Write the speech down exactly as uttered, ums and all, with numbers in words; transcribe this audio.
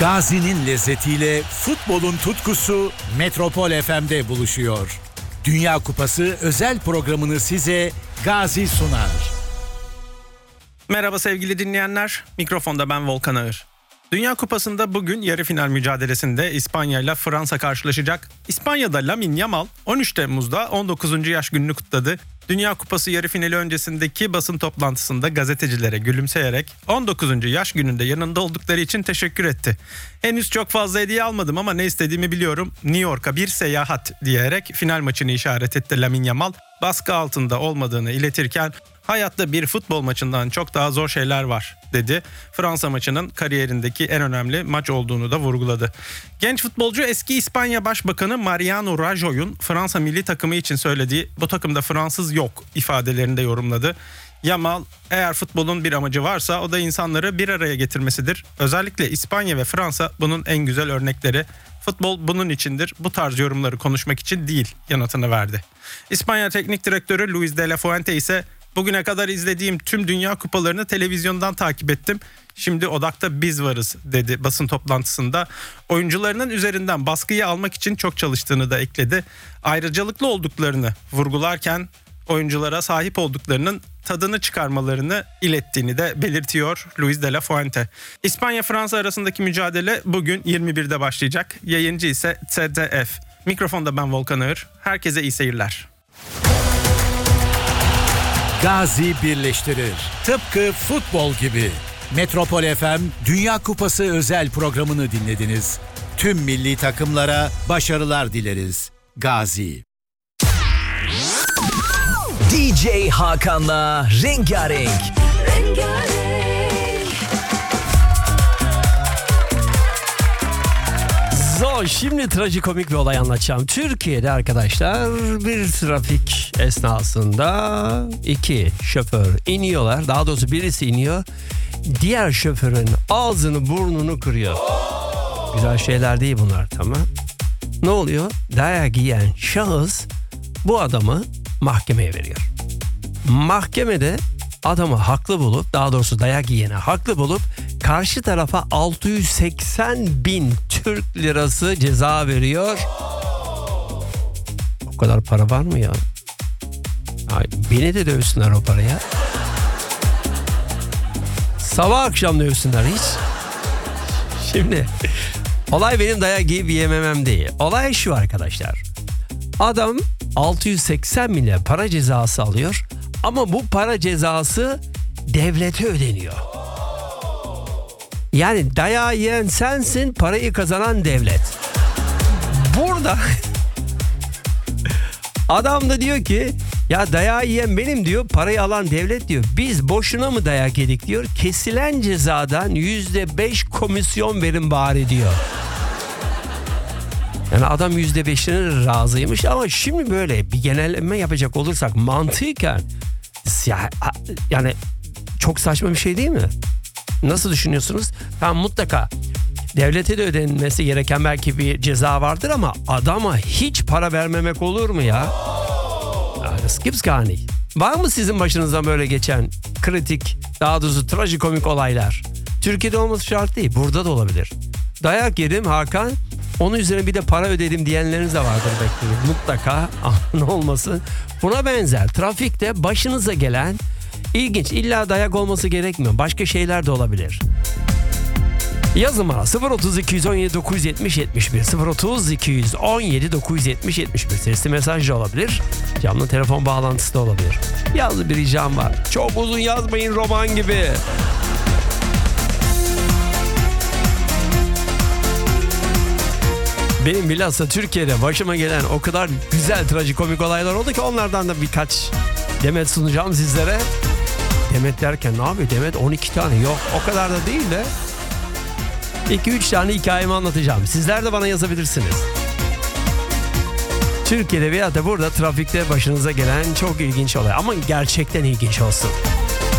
Gazi'nin lezzetiyle futbolun tutkusu Metropol F M'de buluşuyor. Dünya Kupası özel programını size Gazi sunar. Merhaba sevgili dinleyenler, mikrofonda ben Volkan Ağır. Dünya Kupası'nda bugün yarı final mücadelesinde İspanya ile Fransa karşılaşacak. İspanya'da Lamine Yamal on üç Temmuz'da on dokuzuncu yaş gününü kutladı. Dünya Kupası yarı finali öncesindeki basın toplantısında gazetecilere gülümseyerek on dokuzuncu yaş gününde yanında oldukları için teşekkür etti. Henüz çok fazla hediye almadım ama ne istediğimi biliyorum. New York'a bir seyahat diyerek final maçını işaret etti Lamine Yamal. Baskı altında olmadığını iletirken hayatta bir futbol maçından çok daha zor şeyler var dedi. Fransa maçının kariyerindeki en önemli maç olduğunu da vurguladı. Genç futbolcu eski İspanya Başbakanı Mariano Rajoy'un Fransa milli takımı için söylediği "bu takımda Fransız yok" ifadelerini de yorumladı. Yamal, eğer futbolun bir amacı varsa o da insanları bir araya getirmesidir. Özellikle İspanya ve Fransa bunun en güzel örnekleri. Futbol bunun içindir, bu tarz yorumları konuşmak için değil yanıtını verdi. İspanya Teknik Direktörü Luis de la Fuente ise "bugüne kadar izlediğim tüm dünya kupalarını televizyondan takip ettim. Şimdi odakta biz varız" dedi basın toplantısında. Oyuncularının üzerinden baskıyı almak için çok çalıştığını da ekledi. Ayrıcalıklı olduklarını vurgularken oyunculara sahip olduklarının tadını çıkarmalarını ilettiğini de belirtiyor Luis de la Fuente. İspanya-Fransa arasındaki mücadele bugün yirmi birde başlayacak. Yayıncı ise Z D F. Mikrofonda ben Volkan Ağır. Herkese iyi seyirler. Gazi birleştirir. Tıpkı futbol gibi. Metropol F M Dünya Kupası özel programını dinlediniz. Tüm milli takımlara başarılar dileriz. Gazi. D J Hakan'la Rengarenk. Rengarenk. So, şimdi trajikomik bir olay anlatacağım. Türkiye'de arkadaşlar bir trafik esnasında iki şoför iniyorlar. Daha doğrusu birisi iniyor. Diğer şoförün ağzını burnunu kırıyor. Güzel şeyler değil bunlar, tamam. Ne oluyor? Dayak yiyen şahıs bu adamı mahkemeye veriyor. Mahkemede adamı haklı bulup, daha doğrusu dayak yiyene haklı bulup karşı tarafa altı yüz seksen bin Türk lirası ceza veriyor. O kadar para var mı ya? Ay, beni de dövsünler o paraya. Sabah akşam dövsünler hiç. Şimdi olay benim dayak yiyip yememem değil. Olay şu arkadaşlar. Adam altı yüz seksen bin lira para cezası alıyor ama bu para cezası devlete ödeniyor. Yani dayağı yiyen sensin, parayı kazanan devlet. Burada adam da diyor ki ya dayağı yiyen benim diyor, parayı alan devlet diyor. Biz boşuna mı dayak yedik diyor. Kesilen cezadan yüzde beş komisyon verin bari diyor. Yani adam yüzde beşine razıymış ama şimdi böyle bir genelleme yapacak olursak mantıken ya, yani çok saçma bir şey değil mi? Nasıl düşünüyorsunuz? Tamam, mutlaka devlete de ödenmesi gereken belki bir ceza vardır ama adama hiç para vermemek olur mu ya? Das gibt's gar nicht. Var mı sizin başınızdan böyle geçen kritik, daha doğrusu trajikomik olaylar? Türkiye'de olması şart değil, burada da olabilir. Dayak yedim Hakan, onun üzerine bir de para ödedim diyenleriniz de vardır bekliyorum. Mutlaka ne olmasın. Buna benzer trafikte başınıza gelen ilginç, illa dayak olması gerekmiyor. Başka şeyler de olabilir. Yazın bana sıfır otuz iki yüz on yedi dokuz yüz yetmiş yetmiş bir sıfır otuz iki yüz on yedi dokuz yüz yetmiş yetmiş bir sesli mesaj da olabilir. Canlı telefon bağlantısı da olabilir. Yalnız bir ricam var. Çok uzun yazmayın, roman gibi. Benim bilhassa Türkiye'de başıma gelen o kadar güzel trajikomik olaylar oldu ki onlardan da birkaç demet sunacağım sizlere. Demet derken ne yapıyor? Demet on iki tane, yok o kadar da değil de iki üç tane hikayemi anlatacağım. Sizler de bana yazabilirsiniz. Türkiye'de veya da burada trafikte başınıza gelen çok ilginç olay ama gerçekten ilginç olsun.